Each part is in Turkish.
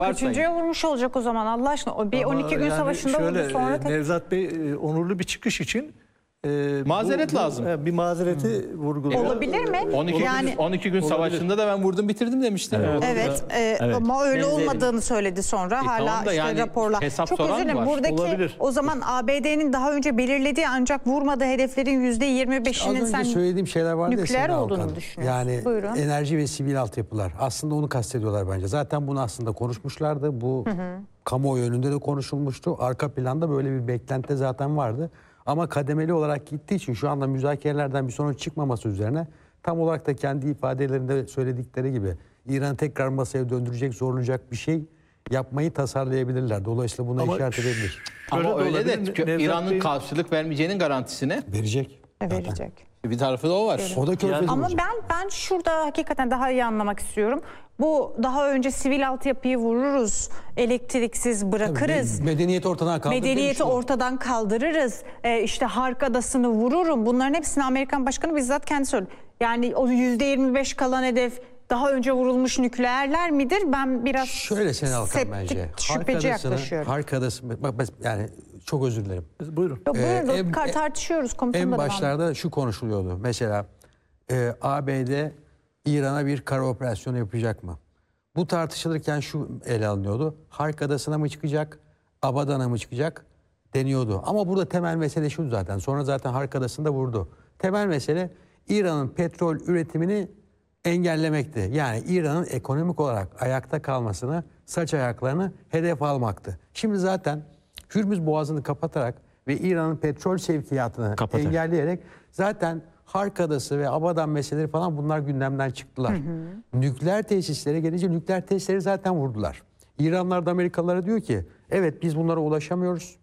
Kaçıncıya vurmuş olacak o zaman Allah aşkına? O bir 12 gün savaşında vurdu sonra... Nevzat Bey onurlu bir çıkış için mazeret lazım. Bir mazereti vurguluyor. Olabilir mi? 12 gün savaşında da ben vurdum bitirdim demişti. Evet. Ama öyle olmadığını söyledi sonra. Hala tamam da işte yani raporlar. hesap Çok soran özür dilerim. var. Buradaki Olabilir. o zaman ABD'nin daha önce belirlediği ancak vurmadığı hedeflerin %25'inin Az önce söylediğim şeyler vardı ya nükleer Semra olduğunu Alkan. düşünüyorsun. Yani Buyurun. enerji ve sivil altyapılar. Aslında onu kastediyorlar bence. Zaten bunu aslında konuşmuşlardı. Bu kamuoyu önünde de konuşulmuştu. Arka planda böyle bir beklenti zaten vardı. Ama kademeli olarak gittiği için şu anda müzakerelerden bir sonuç çıkmaması üzerine tam olarak da kendi ifadelerinde söyledikleri gibi İran'ı tekrar masaya döndürecek, zorlayacak bir şey yapmayı tasarlayabilirler. Dolayısıyla buna işaret edebilir. Ama öyle de Nevzat İran'ın Bey- karşılık vermeyeceğinin garantisine Verecek. verecek. bir tarafı da o var. O da körfez Ama olacak. ben şurada hakikaten daha iyi anlamak istiyorum. Bu daha önce sivil altyapıyı vururuz, elektriksiz bırakırız. Medeniyeti ortadan kaldırır. Medeniyeti ortadan kaldırırız. İşte Hark Adası'nı vururum. Bunların hepsini Amerikan Başkanı bizzat kendisi söyledi. Yani o %25 kalan hedef daha önce vurulmuş nükleerler midir? Ben biraz Şöyle Sena Alkan bence. şüpheci yaklaşıyorum. Hark Adası, bak yani çok özür dilerim. Buyurun. Yok, buyurun, en- tartışıyoruz komutanım. En da başlarda şu konuşuluyordu. Mesela ABD İran'a bir kara operasyonu yapacak mı? Bu tartışılırken şu ele alınıyordu. Hark Adası'na mı çıkacak, Abadan'a mı çıkacak deniyordu. Ama burada temel mesele şu zaten. Sonra zaten Hark Adası'nda vurdu. Temel mesele İran'ın petrol üretimini engellemekti. Yani İran'ın ekonomik olarak ayakta kalmasını, saç ayaklarını hedef almaktı. Şimdi zaten Hürmüz Boğazı'nı kapatarak ve İran'ın petrol sevkiyatını engelleyerek zaten Hark Adası ve Abadan meseleleri falan bunlar gündemden çıktılar. Nükleer tesislere gelince nükleer tesisleri zaten vurdular. İranlılar da Amerikalılara diyor ki evet biz bunlara ulaşamıyoruz.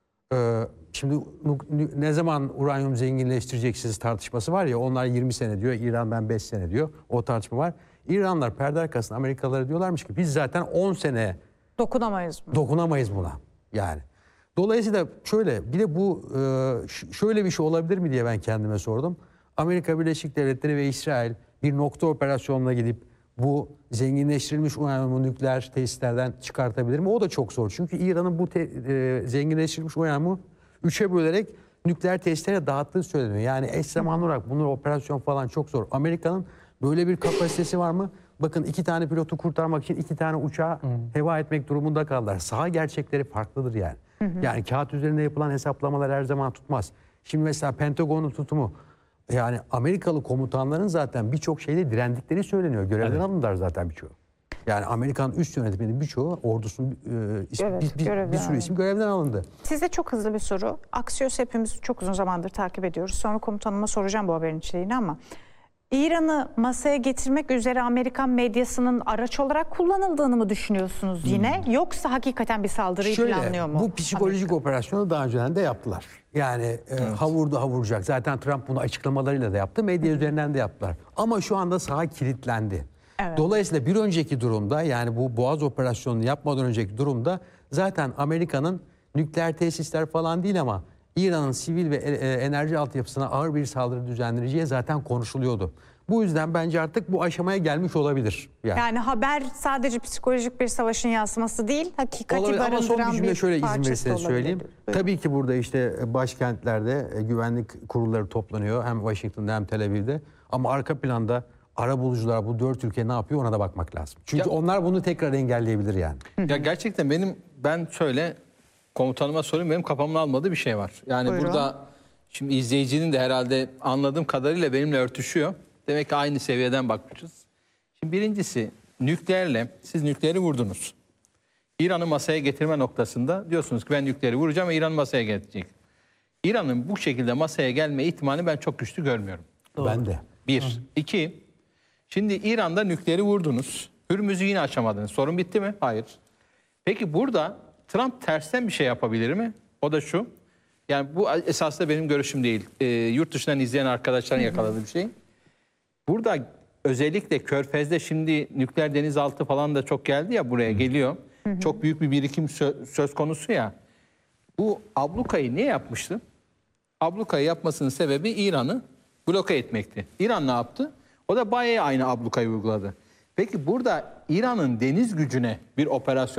Şimdi ne zaman uranyum zenginleştireceksiniz tartışması var ya, onlar 20 sene diyor, İran'dan 5 sene diyor, o tartışma var. İranlılar perde arkasında Amerikalılara diyorlarmış ki biz zaten 10 sene dokunamayız buna yani. Dolayısıyla şöyle bir de bu şöyle bir şey olabilir mi diye ben kendime sordum. Amerika Birleşik Devletleri ve İsrail bir nokta operasyonuna gidip bu zenginleştirilmiş uranyumu nükleer tesislerden çıkartabilir mi? O da çok zor. Çünkü İran'ın bu zenginleştirilmiş uranyumu 3'e bölerek nükleer tesislere dağıttığı söyleniyor. Yani eş zamanlı olarak bunun operasyon falan çok zor. Amerika'nın böyle bir kapasitesi var mı? Bakın 2 tane pilotu kurtarmak için 2 tane uçağı heva etmek durumunda kaldılar. Saha gerçekleri farklıdır yani. Yani kağıt üzerinde yapılan hesaplamalar her zaman tutmaz. Şimdi mesela Pentagon'un tutumu, yani Amerikalı komutanların zaten birçok şeyde direndikleri söyleniyor. Görevden alındılar zaten birçoğu. Yani Amerikan üst yönetiminin birçoğu ordusunun bir sürü isim görevden alındı. Size çok hızlı bir soru. Axios hepimiz çok uzun zamandır takip ediyoruz. Sonra komutanıma soracağım bu haberin içeriğini ama İran'ı masaya getirmek üzere Amerikan medyasının araç olarak kullanıldığını mı düşünüyorsunuz yine? Yoksa hakikaten bir saldırıyı planlıyor mu? Bu psikolojik operasyonu daha önceden de yaptılar. Yani ha vuracak. Zaten Trump bunu açıklamalarıyla da yaptı. Medya üzerinden de yaptılar. Ama şu anda saha kilitlendi. Evet. Dolayısıyla bir önceki durumda, yani bu Boğaz operasyonunu yapmadan önceki durumda zaten Amerika'nın nükleer tesisler falan değil ama İran'ın sivil ve enerji altyapısına ağır bir saldırı düzenleneceği zaten konuşuluyordu. Bu yüzden bence artık bu aşamaya gelmiş olabilir. Yani haber sadece psikolojik bir savaşın yansıması değil, hakikati olabilir. Ama son barındıran bir cümle bir şöyle izin parçası verirseniz olabilir. söyleyeyim. Buyurun. Tabii ki burada işte başkentlerde güvenlik kurulları toplanıyor. Hem Washington'da hem Tel Aviv'de. Ama arka planda arabulucular bu 4 ülke ne yapıyor ona da bakmak lazım. Çünkü onlar bunu tekrar engelleyebilir yani. Ya gerçekten ben şöyle komutanıma sorayım, benim kafamın almadığı bir şey var. Yani Buyurun. burada şimdi izleyicinin de herhalde anladığım kadarıyla benimle örtüşüyor. Demek ki aynı seviyeden bakmışız. Şimdi birincisi nükleerle siz nükleeri vurdunuz. İran'ı masaya getirme noktasında diyorsunuz ki ben nükleeri vuracağım ve İran masaya gelecek. İran'ın bu şekilde masaya gelme ihtimalini ben çok güçlü görmüyorum. Ben de. Bir. İki, şimdi İran'da nükleeri vurdunuz. Hürmüz'ü yine açamadınız. Sorun bitti mi? Hayır. Peki burada Trump tersten bir şey yapabilir mi? O da şu. Yani bu esasında benim görüşüm değil. Yurt dışından izleyen arkadaşların yakaladığı bir şey. Burada özellikle Körfez'de şimdi nükleer denizaltı falan da çok geldi ya, buraya geliyor. Çok büyük bir birikim söz konusu ya. Bu ablukayı niye yapmıştı? Ablukayı yapmasının sebebi İran'ı bloke etmekti. İran ne yaptı? O da bayağı aynı ablukayı uyguladı. Peki burada İran'ın deniz gücüne bir operasyon